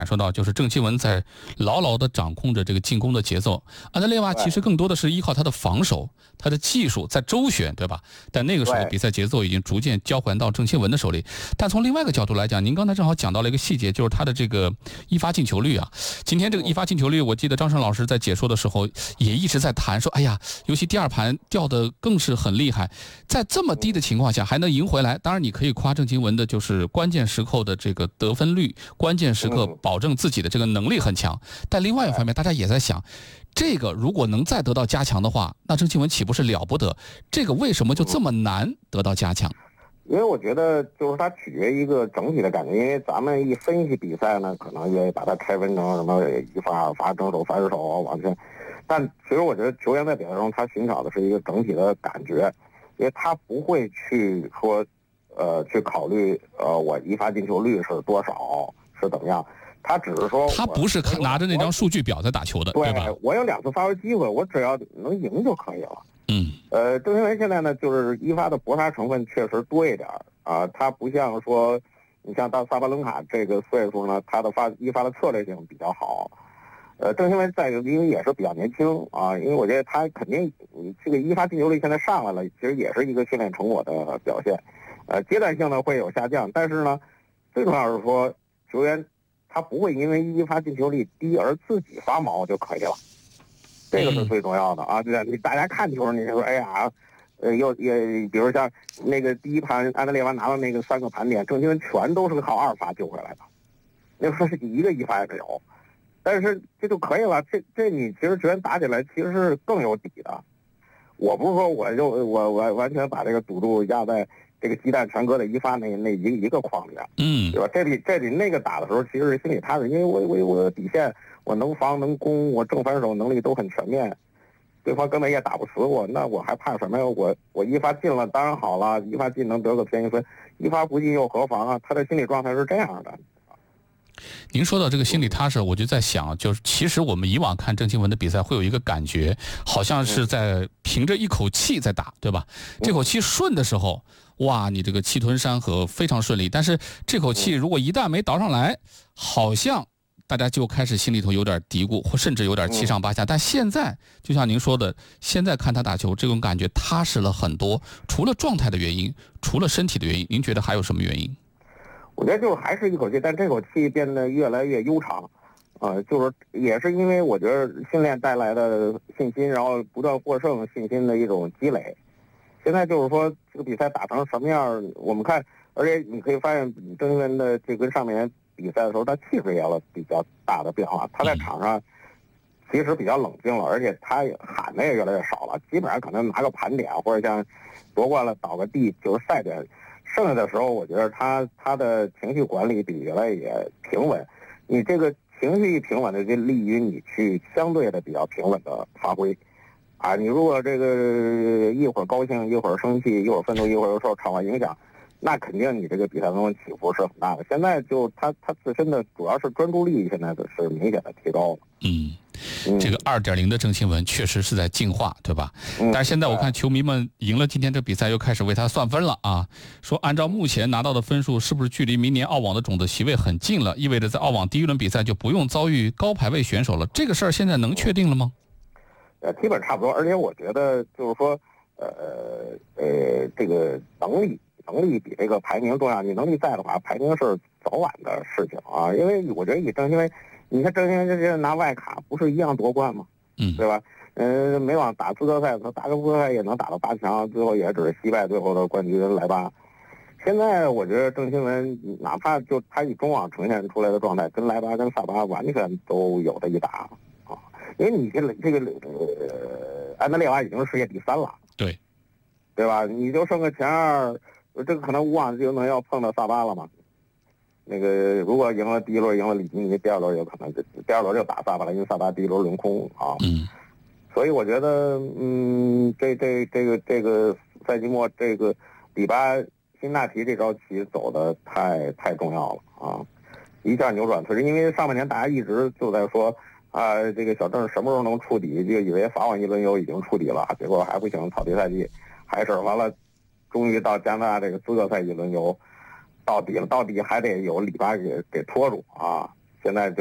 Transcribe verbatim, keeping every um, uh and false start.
感受到就是郑钦文在牢牢地掌控着这个进攻的节奏，安德烈娃其实更多的是依靠他的防守、他的技术在周旋，对吧？但那个时候比赛节奏已经逐渐交还到郑钦文的手里。但从另外一个角度来讲，您刚才正好讲到了一个细节，就是他的这个一发进球率啊。今天这个一发进球率，我记得张胜老师在解说的时候也一直在谈说，哎呀，尤其第二盘掉的更是很厉害，在这么低的情况下还能赢回来。当然，你可以夸郑钦文的就是关键时刻的这个得分率，关键时刻保证自己的这个能力很强。但另外一方面，大家也在想，这个如果能再得到加强的话，那郑钦文岂不是了不得？这个为什么就这么难得到加强？ 因为我觉得就是它取决于一个整体的感觉，因为咱们一分析比赛呢，可能也把它拆分成什么一发、二发、正手、反手啊，往前。但其实我觉得球员在比赛中他寻找的是一个整体的感觉，因为他不会去说，呃，去考虑呃我一发进球率是多少是怎么样。他只是说， 他不是拿着那张数据表在打球的，对吧？ 我有两次发挥机会，我只要能赢就可以了。 嗯， 呃，郑钦文现在呢，就是一发的搏杀成分确实多一点啊，他不像说，你像到萨巴伦卡这个岁数呢，他的发一发的策略性比较好。呃，郑钦文在因为也是比较年轻啊，因为我觉得他肯定，你这个一发进球率现在上来了，其实也是一个训练成果的表现。呃，阶段性呢会有下降，但是呢，最重要是说球员。他不会因为一发进球率低而自己发毛就可以了，这个是最重要的啊！对，你大家看球，你说哎呀，呃，又也比如像那个第一盘安德烈娃拿到那个三个盘点，郑钦文全都是靠二发救回来的，那说是一个一发也没有，但是这就可以了。这这你其实球员打起来其实是更有底的。我不是说我就我我完全把这个赌注压在这个鸡蛋全搁在一发那那一个一个框里， 嗯， 对吧？这里这里那个打的时候，其实心里踏实，因为我我我底线我能防能攻，我正反手能力都很全面，对方根本也打不死我，那我还怕什么呀？我我一发进了当然好了，一发进能得个便宜分，一发不进又何妨啊？他的心理状态是这样的。 您说到这个心里踏实，我就在想，就是其实我们以往看郑钦文的比赛会有一个感觉，好像是在凭着一口气在打，对吧？这口气顺的时候，哇，你这个气吞山河非常顺利。但是这口气如果一旦没倒上来，好像大家就开始心里头有点嘀咕，或甚至有点七上八下。但现在就像您说的，现在看他打球，这种感觉踏实了很多。除了状态的原因，除了身体的原因，您觉得还有什么原因？ 我觉得就是还是一口气，但这口气变得越来越悠长，呃，就是也是因为我觉得训练带来的信心，然后不断获胜信心的一种积累。现在就是说这个比赛打成什么样，我们看，而且你可以发现郑钦文的这跟上面比赛的时候，他气质也有了比较大的变化。他在场上其实比较冷静了，而且他喊的也越来越少了，基本上可能拿个盘点或者像夺冠了倒个地就是赛点。剩下的时候，我觉得他他的情绪管理比原来也平稳。你这个情绪一平稳的，就利于你去相对的比较平稳的发挥。啊，你如果这个一会儿高兴，一会儿生气，一会儿愤怒，一会儿又受场外影响，那肯定你这个比赛中起伏是很大的。现在就他他自身的主要是专注力，现在是明显的提高了。 嗯。这个二点零的郑钦文确实是在进化，对吧？但是现在我看球迷们赢了今天这比赛，又开始为他算分了啊！说按照目前拿到的分数，是不是距离明年澳网的种子席位很近了？意味着在澳网第一轮比赛就不用遭遇高排位选手了。这个事儿现在能确定了吗？ 呃，基本差不多。而且我觉得就是说，呃呃，这个能力能力比这个排名重要。你能力在的话，排名是早晚的事情啊。因为我觉得以郑钦文。你看郑钦文这些拿外卡不是一样夺冠吗？ 嗯， 对吧？嗯、呃，每往打资格赛，他打个资格赛也能打到八强，最后也只是惜败最后的冠军莱巴。现在我觉得郑钦文，哪怕就他以中网呈现出来的状态，跟莱巴跟萨巴完全都有的一打啊。因为你这个这个呃，安德烈娃已经是世界第三了， 对， 对吧？你就剩个前二，这个可能无望就能要碰到萨巴了嘛。那个如果赢了第一轮赢了里基尼，第二轮有可能就第二轮就打萨巴了，因为萨巴第一轮轮空啊。 嗯， 所以我觉得，嗯，这这这个这个赛季末这个里巴辛纳提这招棋走的太太重要了啊，一下扭转趋势。因为上半年大家一直就在说啊，这个小郑什么时候能触底，就以为法网一轮游已经触底了，结果还不行，草地赛季还是完了，终于到加拿大这个资格赛一轮游。到底了，到底还得有里巴给给拖住啊！ 现在就。